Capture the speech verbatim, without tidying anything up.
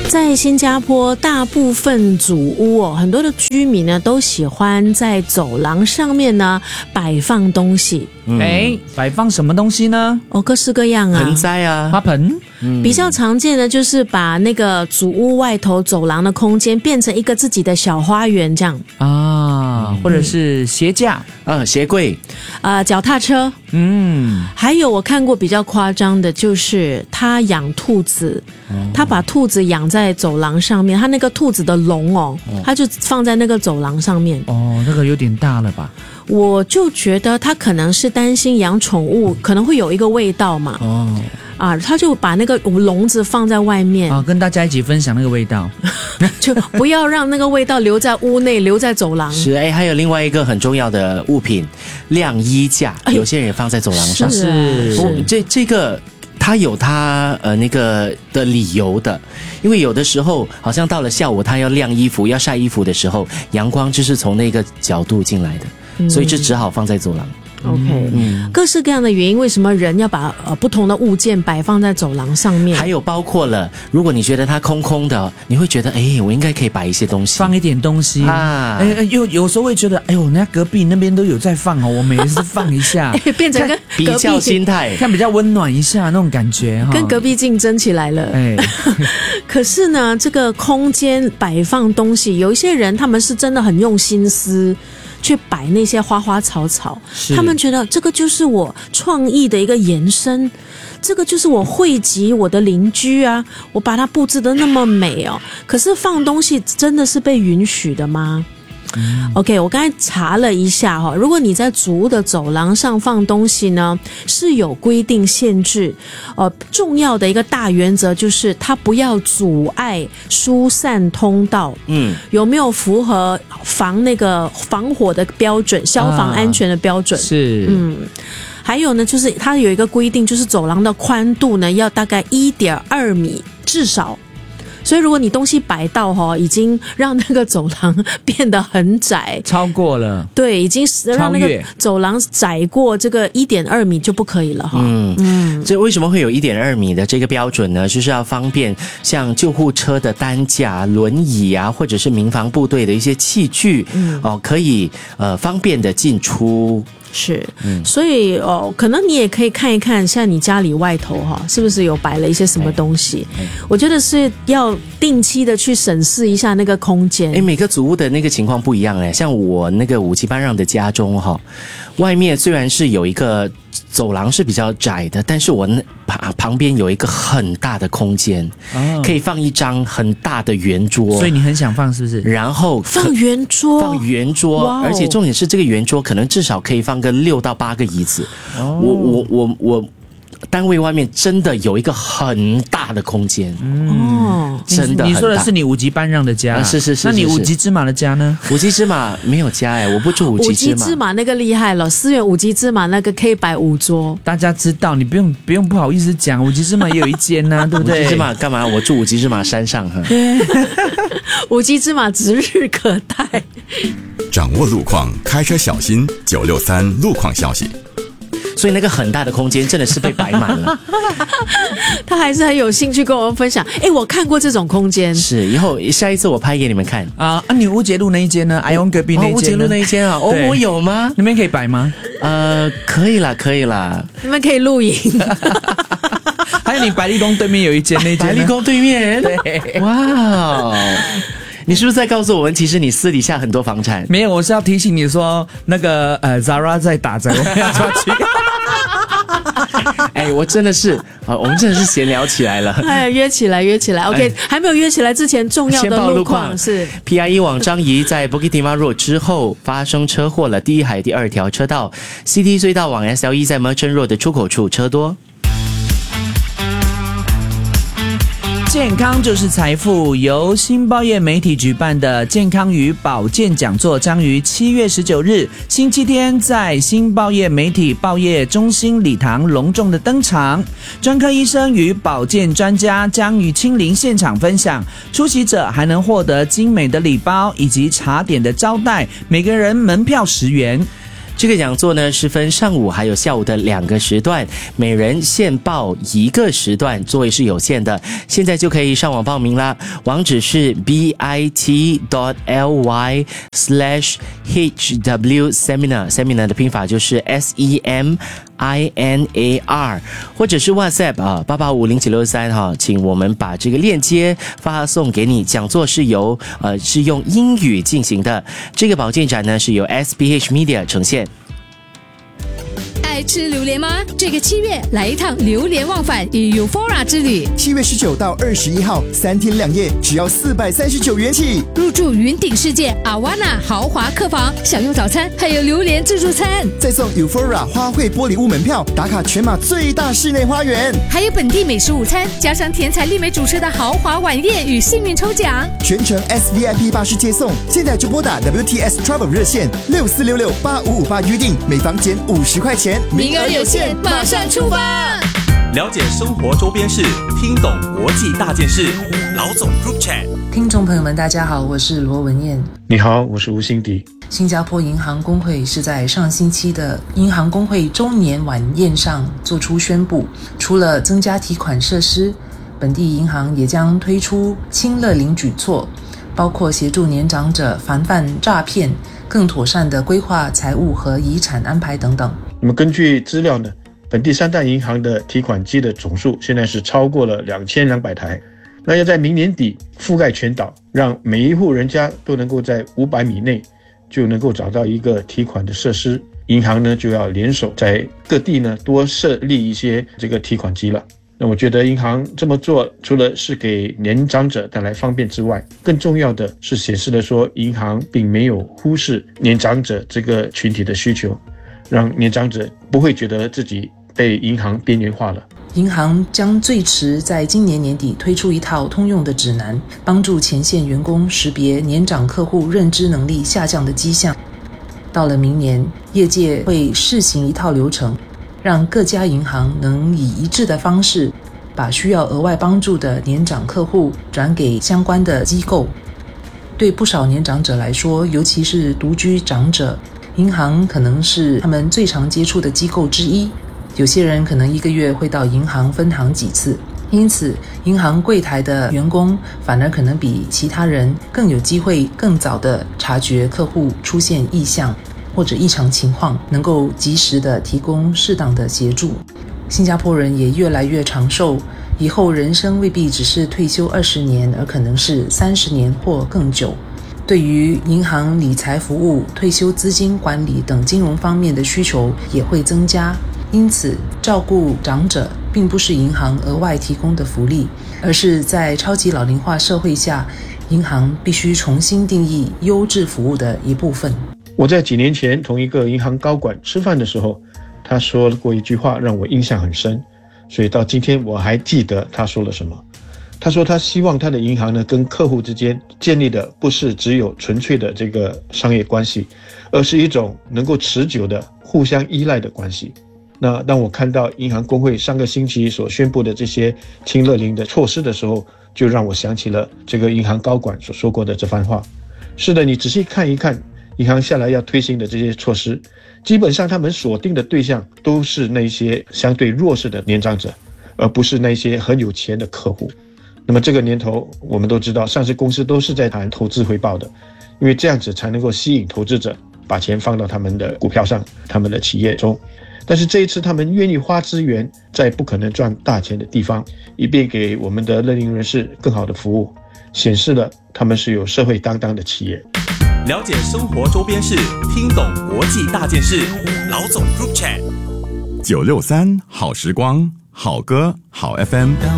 在新加坡，大部分祖屋哦，很多的居民呢都喜欢在走廊上面呢摆放东西。 哎、嗯，摆放什么东西呢？ 哦，各式各样啊， 盆栽啊， 花盆。 嗯、比较常见的就是把那个祖屋外头走廊的空间变成一个自己的小花园，这样啊，或者是鞋架， 嗯、啊，鞋柜， 啊，脚踏车， 嗯， 还有我看过比较夸张的，就是他养兔子，哦、他把兔子养在走廊上面，他那个兔子的笼哦，哦他就放在那个走廊上面。 哦，那个有点大了吧？ 我就觉得他可能是担心养宠物可能会有一个味道嘛。哦。啊，他就把那个笼子放在外面啊，跟大家一起分享那个味道， 就不要让那个味道留在屋内，留在走廊。 是哎，还有另外一个很重要的物品，晾衣架，哎、有些人也放在走廊上。 是、啊， 是这这个。他有他呃那个的理由的，因为有的时候好像到了下午，他要晾衣服、要晒衣服的时候，阳光就是从那个角度进来的，嗯、所以就只好放在走廊。 OK，嗯，各式各样的原因，为什么人要把呃不同的物件摆放在走廊上面？ 还有包括了，如果你觉得它空空的，你会觉得，哎，我应该可以摆一些东西， 放一点东西啊。哎，有有时候会觉得，哎呦，人家隔壁那边都有在放哦，我们也是放一下， 哎、变成跟比较心态， 看比较温暖一下那种感觉哈， 跟隔壁竞争起来了。哎，可是呢，这个空间摆放东西，有一些人他们是真的很用心思。去摆那些花花草草，他们觉得这个就是我创意的一个延伸，这个就是我汇集我的邻居啊，我把它布置得那么美哦。可是放东西真的是被允许的吗？嗯、OK， 我刚才查了一下哈，如果你在祖屋的走廊上放东西呢，是有规定限制。呃，重要的一个大原则就是它不要阻碍疏散通道。嗯，有没有符合防那个防火的标准、消防安全的标准？ 啊、是， 嗯。还有呢，就是它有一个规定，就是走廊的宽度呢要大概 一点二米至少。所以如果你东西摆到齁，已经让那个走廊变得很窄， 超过了， 对，已经让那个走廊窄过这个 一点二米就不可以了齁。 嗯嗯，这为什么会有 一点二米的这个标准呢？就是要方便像救护车的担架、轮椅啊，或者是民防部队的一些器具，嗯、哦，可以呃方便的进出。 是，嗯、所以哦，可能你也可以看一看，像你家里外头哈，是不是有摆了一些什么东西？哎哎、我觉得是要定期的去审视一下那个空间。 哎，每个组屋的那个情况不一样哎，像我那个五七班让的家中哈，外面虽然是有一个走廊是比较窄的，但是我那旁旁边有一个很大的空间，哦、可以放一张很大的圆桌， 所以你很想放是不是？ 然后放圆桌， 放圆桌，哦、而且重点是这个圆桌可能至少可以放个六到八个椅子。哦、我我我我。单位外面真的有一个很大的空间哦，真的很大。 你说的是你五级班让的家、啊啊，是是 是, 是。 那你五级芝麻的家呢？ 五级芝麻没有家哎、欸，我不住五级芝麻。 五级芝麻那个厉害了，思源五级芝麻那个可以摆五桌。 大家知道，你不用不用不好意思讲，五级芝麻也有一间呐、啊，对不对？ 五级芝麻干嘛？我住五级芝麻山上哈。 五级芝麻指日可待。 掌握路况，开车小心。九六三路况消息。 所以那个很大的空间真的是被摆满了。 他还是很有兴趣跟我们分享。哎，我看过这种空间， 是以后下一次我拍给你们看啊。啊，你乌节路那一间呢？哎，我隔壁那一间呢？ 乌节路那一间啊？哦，我有吗？ 那边可以摆吗？ 呃，可以啦，可以啦。 你们可以露营。 还有你百丽宫对面有一间那间， 百丽宫对面，对，哇。你是不是在告诉我们，其实你私底下很多房产？ 没有，我是要提醒你说，那个呃 Zara 在打折，我们要抓去。 哎，我真的是啊，我们真的是闲聊起来了。 哎，约起来，约起来。OK，、哎、还没有约起来之前，重要的路况是 P I E 往樟宜在 Bukit Timah Road 之后发生车祸了，第一海第二条车道。C T 隧道往 S L E 在 Merchant Road 的出口处车多。 健康就是财富，由新报业媒体举办的健康与保健讲座将于七月十九日星期天在新报业媒体报业中心礼堂隆重的登场，专科医生与保健专家将与亲临现场分享，出席者还能获得精美的礼包以及茶点的招待，每个人门票十元。 这个讲座呢是分上午还有下午的两个时段，每人限报一个时段，座位是有限的。现在就可以上网报名啦，网址是 bit.ly slash hw seminar， seminar 的拼法就是 S E M I N A R， 或者是 WhatsApp 啊八八五零九六三哈，请我们把这个链接发送给你。讲座是由呃是用英语进行的，这个保健展呢是由 S B H Media 呈现。 爱吃榴莲吗？这个七月来一趟榴莲忘返与 Euphoria 之旅。 七月十九到二十一号，三天两夜，只要四百三十九元起。 入住云顶世界阿瓦纳豪华客房，享用早餐，还有榴莲自助餐， 再送 Euphoria 花卉玻璃屋门票，打卡全马最大室内花园， 还有本地美食午餐，加上甜彩丽美主持的豪华晚宴与幸运抽奖， 全程 S V I P 巴士接送。现在就拨打 W T S Travel 热线六四六六八五五八预定，每房减五十块钱。 名额有限，马上出发！ 了解生活周边事，听懂国际大件事。老总 Group Chat， 听众朋友们，大家好，我是罗文燕。 你好，我是吴欣迪。 新加坡银行工会是在上星期的银行工会周年晚宴上做出宣布，除了增加提款设施，本地银行也将推出清乐龄举措，包括协助年长者防范诈骗，更妥善的规划财务和遗产安排等等。 那么根据资料呢，本地三大银行的提款机的总数现在是超过了两千两百台，那要在明年底覆盖全岛，让每一户人家都能够在五百米内就能够找到一个提款的设施。银行呢就要联手在各地呢多设立一些这个提款机了。那我觉得银行这么做，除了是给年长者带来方便之外，更重要的是显示了说银行并没有忽视年长者这个群体的需求，让年长者不会觉得自己被银行边缘化了。 银行将最迟在今年年底推出一套通用的指南，帮助前线员工识别年长客户认知能力下降的迹象。到了明年，业界会试行一套流程，让各家银行能以一致的方式把需要额外帮助的年长客户转给相关的机构。对不少年长者来说，尤其是独居长者，银行可能是他们最常接触的机构之一，有些人可能一个月会到银行分行几次，因此银行柜台的员工反而可能比其他人更有机会更早地察觉客户出现异象或者异常情况，能够及时地提供适当的协助。新加坡人也越来越长寿，以后人生未必只是退休二十年，而可能是三十年或更久。对于银行理财服务、退休资金管理等金融方面的需求也会增加，因此照顾长者并不是银行额外提供的福利，而是在超级老龄化社会下，银行必须重新定义优质服务的一部分。 我在几年前同一个银行高管吃饭的时候，他说过一句话让我印象很深，所以到今天我还记得他说了什么。他说他希望他的银行呢跟客户之间建立的不是只有纯粹的这个商业关系，而是一种能够持久的互相依赖的关系。那当我看到银行工会上个星期所宣布的这些清乐龄的措施的时候，就让我想起了这个银行高管所说过的这番话。是的，你仔细看一看银行下来要推行的这些措施，基本上他们锁定的对象都是那些相对弱势的年长者，而不是那些很有钱的客户。那么这个年头我们都知道，上市公司都是在谈投资回报的，因为这样子才能够吸引投资者把钱放到他们的股票上，他们的企业中。但是这一次他们愿意花资源在不可能赚大钱的地方，以便给我们的乐龄人士更好的服务，显示了他们是有社会担当的企业。 了解生活周边事，听懂国际大件事。老总 Group Chat 九六三好时光，好歌好 F M。